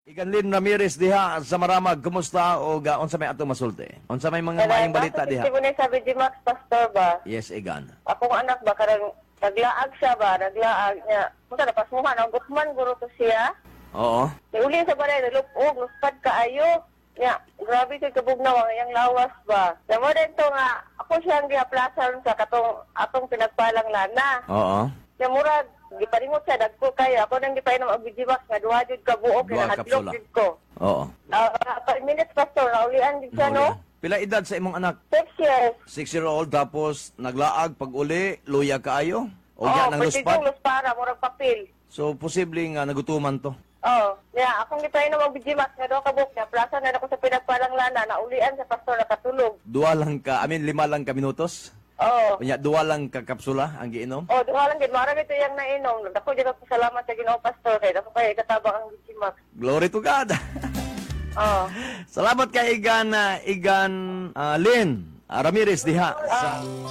Iganlin Ramirez diha sa Maramag, kumusta o unsa may atong masulti? Unsa may mga maayong balita diha? Kasi ko na sabi di Max Pastor ba? Yes, Igan. Akong anak ba, karang naglaag siya ba? Naglaag niya. Punta na pasmuhan, ang gutman guro to siya. Oo. Uli sa balay, nalupog, luspad kaayo. Ya, grabe kay kabugnaw ang iyang lawas ba. Namo din to nga, ako siyang giaplasan sa atong pinagpalang lana. Oo. Kaya murag, gipalimot siya, dagko kayo. Ako nang gipainom ang bijiwas nga duha jud ka buok, Duha kinahadlok kapsula. jud ko. Oo. 5 minutes, Pastor, naulian din siya, no? Pila edad sa imong anak? 6 years. 6-year-old tapos naglaag pag uli, luya kaayo? O Oh, yan ang pertigong luspat? luspara, murag papel. So posible nga nagutuman to. Oh, yeah, akong gipainom ang bijiwas nga duha ka buok niya. Plaza na ako sa pinagpalang lana, naulian sa Pastor nakatulog. Lima lang ka minutos? Oh. Kunya, duwa lang ka kapsula ang giinom? Oh, duha lang gid marami to yang nainom. Dako jud ako salamat sa Ginoo Pastor kay dako kay katabang ang bijiwas. Glory to God! Oh. Salamat kay Igan Lynn Ramirez diha sa